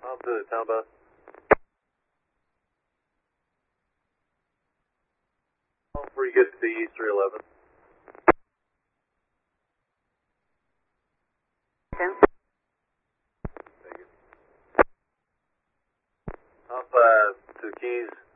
On to the town bus. Before you get to East 311. Thank you. Up to Keys.